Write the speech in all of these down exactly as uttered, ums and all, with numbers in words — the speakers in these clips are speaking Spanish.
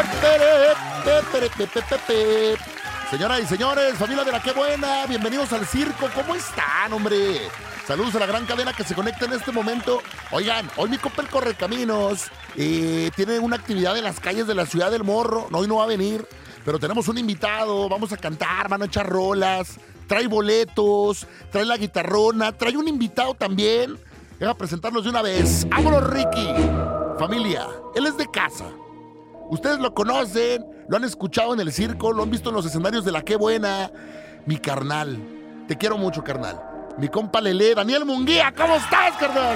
Señoras y señores, familia de la Qué Buena, bienvenidos al circo. ¿Cómo están, hombre? Saludos a la gran cadena que se conecta en este momento. Oigan, hoy mi compa el Correcaminos eh, tiene una actividad en las calles de la Ciudad del Morro. No, hoy no va a venir, pero tenemos un invitado. Vamos a cantar, van a echar rolas. Trae boletos, trae la guitarrona, trae un invitado también. Voy a presentarlos de una vez. ¡Vámonos, Ricky! Familia, él es de casa. Ustedes lo conocen, lo han escuchado en el circo, lo han visto en los escenarios de la Qué Buena. Mi carnal, te quiero mucho, carnal. Mi compa Lele, Daniel Munguía, ¿cómo estás, carnal?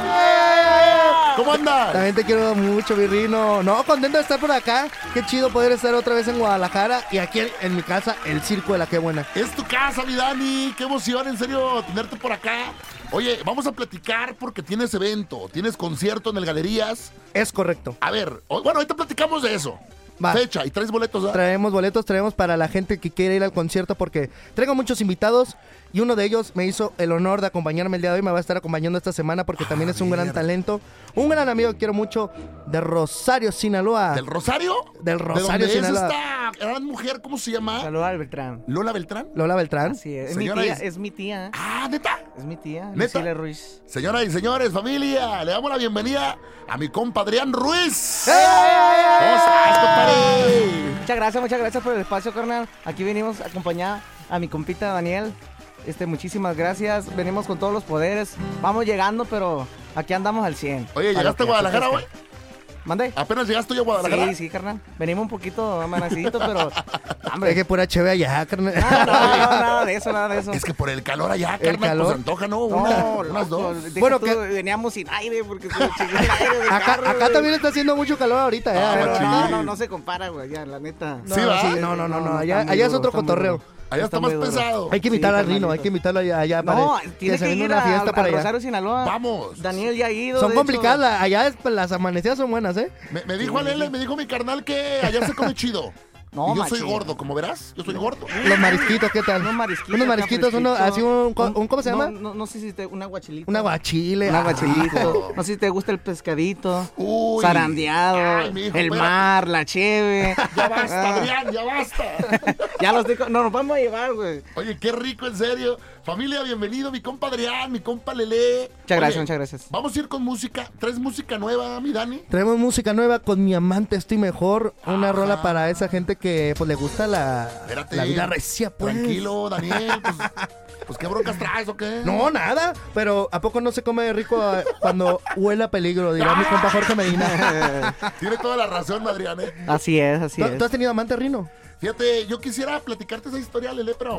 ¿Cómo andas? También te quiero mucho, Virrino. No, contento de estar por acá. Qué chido poder estar otra vez en Guadalajara y aquí en mi casa, el circo de la Qué Buena. Es tu casa, mi Dani. Qué emoción, en serio, tenerte por acá. Oye, vamos a platicar porque tienes evento, tienes concierto en el Galerías. Es correcto. A ver, bueno, ahorita platicamos de eso. Va. Fecha, ¿y traes boletos? ¿eh? Traemos boletos, traemos para la gente que quiere ir al concierto porque traigo muchos invitados y uno de ellos me hizo el honor de acompañarme el día de hoy, me va a estar acompañando esta semana porque ah, también es un gran talento, un gran amigo que quiero mucho, de Rosario, Sinaloa. ¿Del Rosario? Del Rosario, ¿De Sinaloa. Es esta gran mujer, ¿cómo se llama? Lola Beltrán. ¿Lola Beltrán? Lola Beltrán. Así es, es mi tía, es mi tía. Ah, ¿neta? Es mi tía, ¿Neta? Lucila Ruiz. Señoras y señores, familia, le damos la bienvenida a mi compa Adrián Ruiz. ¡Ey, ey, ey! ¿Cómo estás, compadre? Muchas gracias, muchas gracias por el espacio, carnal. Aquí venimos a acompañar a mi compita Daniel. Este, muchísimas gracias. Venimos con todos los poderes. Vamos llegando, pero aquí andamos al cien. Oye, ¿llegaste a Guadalajara hoy? ¿Mande? ¿Apenas llegaste hoy a Guadalajara? Sí, sí, carnal. Venimos un poquito amaneciditos, pero... Hombre, es que pura chévere allá, carnal. No, no, no, nada de eso, nada de eso. Es que por el calor allá, carnal, calor. pues antoja, ¿no? Una, no, unas no, dos. Bueno, que veníamos sin aire porque se chingó el aire del acá, carro, acá también está haciendo mucho calor ahorita, ¿eh? Ah, Pero no, machín. no, no se compara, güey, ya, la neta. Sí, ¿va? sí, no, no, no, no, allá, está muy allá es duro, otro está muy cotorreo. duro. Allá está, Está más muy duro. pesado. Hay que invitar Sí, al Rino, carnalito. hay que invitarlo allá, allá para No, que tiene se que venga ir una a, fiesta a para allá. Rosario, Sinaloa. Vamos. Daniel ya ha ido. Son de complicadas, hecho. allá es, las amanecidas son buenas, ¿eh? Me, me dijo Alele, me dijo mi carnal que allá se come chido. No, y yo soy machín. gordo, como verás, yo soy gordo. Los marisquitos, ¿qué tal? Unos marisquitos. Unos marisquitos, uno, así un, un, ¿cómo se no, llama? No, no sé si te, un aguachilito. Un aguachile. Un ah, aguachilito. No sé si te gusta el pescadito. Uy. Zarandeado. Ay, mijo, el espérate. mar, la cheve. Ya basta, Adrián, ya basta. Ya los digo. No, nos vamos a llevar, güey. Oye, qué rico, en serio. Familia, bienvenido, mi compa Adrián, mi compa Lele. Muchas gracias, Oye, muchas gracias. Vamos a ir con música. ¿Traes música nueva, mi Dani? Traemos música nueva con Mi Amante Estoy Mejor. Una Ajá. rola para esa gente que pues le gusta la, Espérate. la vida recia, pues. Tranquilo, Daniel. Pues, pues, ¿qué broncas traes o qué? No, nada. Pero ¿a poco no se come rico eh, cuando huele a peligro? Dirá mi compa Jorge Medina. Tiene toda la razón, Adrián, ¿eh? Así es, así ¿Tú, es. tú has tenido amante, Rino? Fíjate, yo quisiera platicarte esa historia, Lele, pero...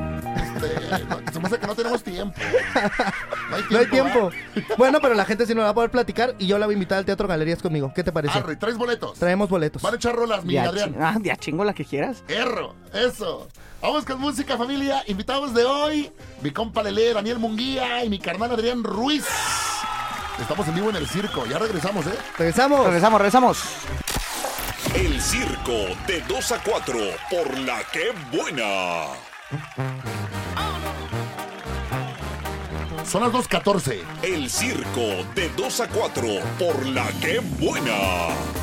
Este, no, se me hace que no tenemos tiempo. No hay tiempo. No hay tiempo. ¿va? Bueno, pero la gente sí nos va a poder platicar y yo la voy a invitar al Teatro Galerías conmigo. ¿Qué te parece? Arre, ¿traes boletos? Traemos boletos. Van a echar rolas, mi Ya, Adrián. chi- ah, ya chingo la que quieras. Erro, eso. Vamos con música, familia. Invitados de hoy, mi compa Lele, Daniel Munguía y mi carnal Adrián Ruiz. Estamos en vivo en el circo. Ya regresamos, ¿eh? Regresamos. Regresamos, regresamos. El circo de dos a cuatro por la Qué Buena. Son las dos catorce. El circo de dos a cuatro por la Qué Buena.